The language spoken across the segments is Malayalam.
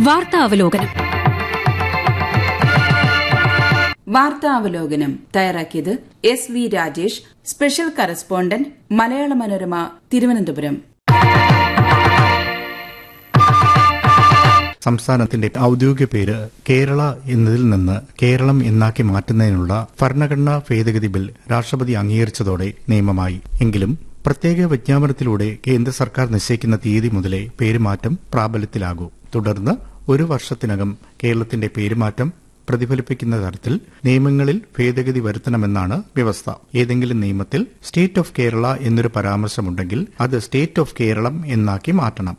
വാർത്താവലോകനം. വാർത്താവലോകനം തയ്യാറാക്കിയത് SV Rajesh, special correspondent, Malayala Manorama, Thiruvananthapuram. സംസ്ഥാനത്തിന്റെ ഔദ്യോഗിക പേര് കേരള എന്നതിൽ നിന്ന് കേരളം എന്നാക്കി മാറ്റുന്നതിനുള്ള ഭരണഘടനാ ഭേദഗതി ബിൽ രാഷ്ട്രപതി അംഗീകരിച്ചതോടെ നിയമമായി. എങ്കിലും പ്രത്യേക വിജ്ഞാപനത്തിലൂടെ കേന്ദ്ര സർക്കാർ നിശ്ചയിക്കുന്ന തീയതി മുതലേ പേരുമാറ്റം പ്രാബല്യത്തിലാകൂ. തുടർന്ന് 1 വർഷത്തിനകം കേരളത്തിന്റെ പേരുമാറ്റം പ്രതിഫലിപ്പിക്കുന്ന തരത്തിൽ നിയമങ്ങളിൽ ഭേദഗതി വരുത്തണമെന്നാണ് വ്യവസ്ഥ. ഏതെങ്കിലും നിയമത്തിൽ സ്റ്റേറ്റ് ഓഫ് കേരള എന്നൊരു പരാമർശമുണ്ടെങ്കിൽ അത് സ്റ്റേറ്റ് ഓഫ് കേരളം എന്നാക്കി മാറ്റണം.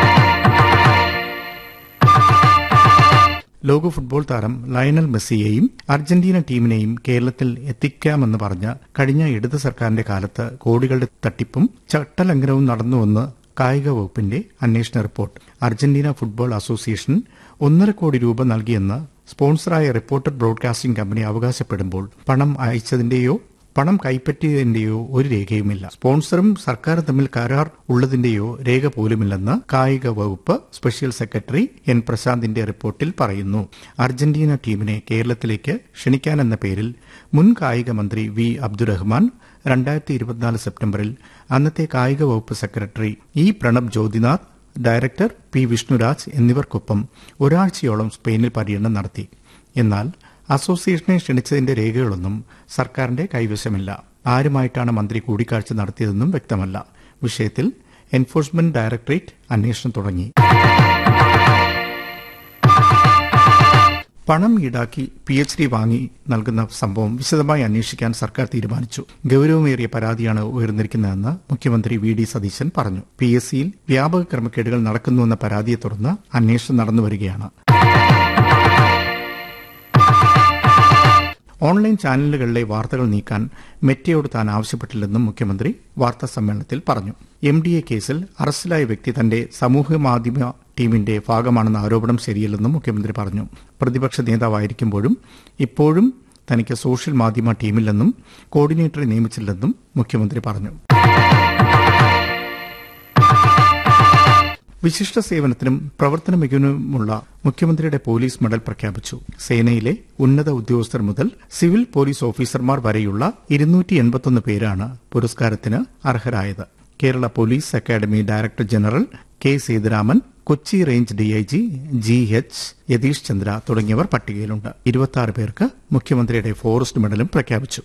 ലോക ഫുട്ബോൾ താരം ലയണൽ മെസ്സിയെയും അർജന്റീന ടീമിനെയും കേരളത്തിൽ എത്തിക്കാമെന്ന് പറഞ്ഞ കഴിഞ്ഞ ഇടത് സർക്കാരിന്റെ കാലത്ത് കോടികളുടെ തട്ടിപ്പും ചട്ടലംഘനവും നടന്നുവെന്ന് കായിക വകുപ്പിന്റെ അന്വേഷണ റിപ്പോർട്ട്. അർജന്റീന ഫുട്ബോൾ അസോസിയേഷൻ 1.5 കോടി രൂപ നൽകിയെന്ന് സ്പോൺസറായ റിപ്പോർട്ടർ ബ്രോഡ്കാസ്റ്റിംഗ് കമ്പനി അവകാശപ്പെടുമ്പോൾ പണം അയച്ചതിന്റെയോ പണം കൈപ്പറ്റിയതിന്റെയോ ഒരു രേഖയുമില്ല. സ്പോൺസറും സർക്കാരും തമ്മിൽ കരാർ ഉള്ളതിന്റെയോ രേഖ പോലുമില്ലെന്ന് കായിക വകുപ്പ് സ്പെഷ്യൽ സെക്രട്ടറി N. പ്രശാന്തിന്റെ റിപ്പോർട്ടിൽ പറയുന്നു. അർജന്റീന ടീമിനെ കേരളത്തിലേക്ക് ക്ഷണിക്കാനെന്ന പേരിൽ മുൻ കായിക മന്ത്രി V. അബ്ദുറഹ്മാൻ 2024 സെപ്റ്റംബറിൽ അന്നത്തെ കായിക വകുപ്പ് secretary E. Pranab Jyothinath, director P. Vishnuraj എന്നിവർക്കൊപ്പം ഒരാഴ്ചയോളം സ്പെയിനിൽ പര്യടനം നടത്തി. എന്നാൽ അസോസിയേഷനെ ക്ഷണിച്ചതിന്റെ രേഖകളൊന്നും സർക്കാരിന്റെ കൈവശമില്ല. ആരുമായിട്ടാണ് മന്ത്രി കൂടിക്കാഴ്ച നടത്തിയതെന്നും വ്യക്തമല്ല. വിഷയത്തിൽ എൻഫോഴ്സ്മെന്റ് ഡയറക്ടറേറ്റ് അന്വേഷണം തുടങ്ങി. പണം ഈടാക്കി PhD വാങ്ങി നൽകുന്ന സംഭവം വിശദമായി അന്വേഷിക്കാൻ സർക്കാർ തീരുമാനിച്ചു. ഗൌരവമേറിയ പരാതിയാണ് ഉയർന്നിരിക്കുന്നതെന്ന് മുഖ്യമന്ത്രി V. D. സതീശൻ പറഞ്ഞു. PSCയിൽ വ്യാപക ക്രമക്കേടുകൾ നടക്കുന്നുവെന്ന പരാതിയെ തുടർന്ന് അന്വേഷണം നടന്നുവരികയാണ്. ഓൺലൈൻ ചാനലുകളിലെ വാർത്തകൾ നീക്കാൻ മെറ്റയോട് താൻ ആവശ്യപ്പെട്ടില്ലെന്നും മുഖ്യമന്ത്രി വാർത്താ സമ്മേളനത്തിൽ പറഞ്ഞു. MDA കേസിൽ അറസ്റ്റിലായ വ്യക്തി തന്റെ സമൂഹമാധ്യമ ടീമിന്റെ ഭാഗമാണെന്ന ആരോപണം ശരിയല്ലെന്നും മുഖ്യമന്ത്രി പറഞ്ഞു. പ്രതിപക്ഷ നേതാവായിരിക്കുമ്പോഴും ഇപ്പോഴും തനിക്ക് സോഷ്യൽ മാധ്യമ ടീമില്ലെന്നും കോർഡിനേറ്ററെ നിയമിച്ചില്ലെന്നും മുഖ്യമന്ത്രി പറഞ്ഞു. വിശിഷ്ട സേവനത്തിനും പ്രവർത്തന മികവിനുമുള്ള മുഖ്യമന്ത്രിയുടെ പോലീസ് മെഡൽ പ്രഖ്യാപിച്ചു. സേനയിലെ ഉന്നത ഉദ്യോഗസ്ഥർ മുതൽ സിവിൽ പോലീസ് ഓഫീസർമാർ വരെയുള്ള 281 പേരാണ് പുരസ്കാരത്തിന് അർഹരായത്. Kerala police academy director general K. Sethuraman, Kochi range DIG GH Yathish Chandra തുടങ്ങിയവർ പട്ടികയിലുണ്ട്. 26 പേർക്ക് മുഖ്യമന്ത്രിയുടെ ഫോറസ്റ്റ് മെഡലും പ്രഖ്യാപിച്ചു.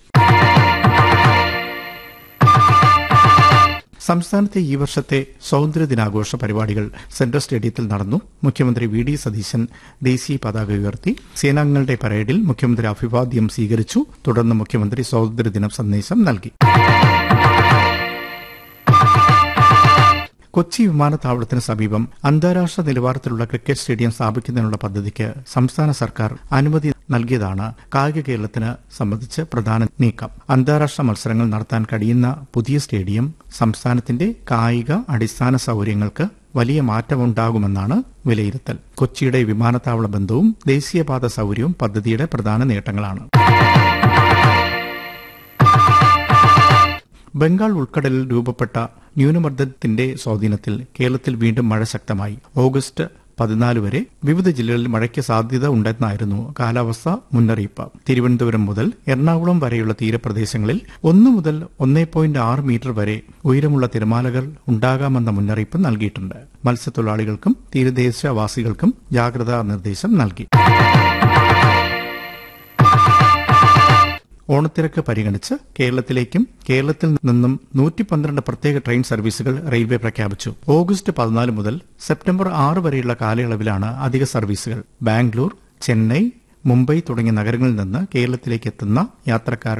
സംസ്ഥാനത്തെ ഈ വർഷത്തെ സ്വാതന്ത്ര്യദിനാഘോഷ പരിപാടികൾ സെൻട്രൽ സ്റ്റേഡിയത്തിൽ നടന്നു. മുഖ്യമന്ത്രി V. D. സതീശൻ ദേശീയ പതാക ഉയർത്തി. സേനാംഗങ്ങളുടെ പരേഡിൽ മുഖ്യമന്ത്രി അഭിവാദ്യം സ്വീകരിച്ചു. തുടർന്ന് മുഖ്യമന്ത്രി സ്വാതന്ത്ര്യദിന സന്ദേശം നൽകി. കൊച്ചി വിമാനത്താവളത്തിന് സമീപം അന്താരാഷ്ട്ര നിലവാരത്തിലുള്ള ക്രിക്കറ്റ് സ്റ്റേഡിയം സ്ഥാപിക്കുന്നതിനുള്ള പദ്ധതിക്ക് സംസ്ഥാന സർക്കാർ അനുമതി നൽകിയതാണ് കായിക കേരളത്തിന് സംബന്ധിച്ച് പ്രധാന നീക്കം. അന്താരാഷ്ട്ര മത്സരങ്ങൾ നടത്താൻ കഴിയുന്ന പുതിയ സ്റ്റേഡിയം സംസ്ഥാനത്തിന്റെ കായിക അടിസ്ഥാന സൌകര്യങ്ങൾക്ക് വലിയ മാറ്റമുണ്ടാകുമെന്നാണ് വിലയിരുത്തൽ. കൊച്ചിയുടെ വിമാനത്താവള ബന്ധവും ദേശീയപാത സൌകര്യവും പദ്ധതിയുടെ പ്രധാന നേട്ടങ്ങളാണ്. ബംഗാൾ ഉൾക്കടലിൽ രൂപപ്പെട്ട ന്യൂനമർദ്ദത്തിന്റെ സ്വാധീനത്തിൽ കേരളത്തിൽ വീണ്ടും മഴ ശക്തമായി. ഓഗസ്റ്റ് 14 വരെ വിവിധ ജില്ലകളിൽ മഴയ്ക്ക് സാധ്യത ഉണ്ടെന്നായിരുന്നു കാലാവസ്ഥാ മുന്നറിയിപ്പ്. തിരുവനന്തപുരം മുതൽ എറണാകുളം വരെയുള്ള തീരപ്രദേശങ്ങളിൽ 1 മുതൽ 1.6 മീറ്റർ വരെ ഉയരമുള്ള തിരമാലകൾ ഉണ്ടാകാമെന്ന മുന്നറിയിപ്പ് നൽകിയിട്ടുണ്ട്. മത്സ്യത്തൊഴിലാളികൾക്കും തീരദേശവാസികൾക്കും ജാഗ്രതാ നിർദ്ദേശം നൽകി. ഓണത്തിരക്ക് പരിഗണിച്ച് കേരളത്തിലേക്കും കേരളത്തിൽ നിന്നും 112 പ്രത്യേക ട്രെയിൻ സർവീസുകൾ റെയിൽവേ പ്രഖ്യാപിച്ചു. ഓഗസ്റ്റ് 14 മുതൽ സെപ്റ്റംബർ 6 വരെയുള്ള കാലയളവിലാണ് അധിക സർവീസുകൾ. ബാംഗ്ലൂർ, ചെന്നൈ, മുംബൈ തുടങ്ങിയ നഗരങ്ങളിൽ നിന്ന് കേരളത്തിലേക്ക് എത്തുന്ന യാത്രക്കാർ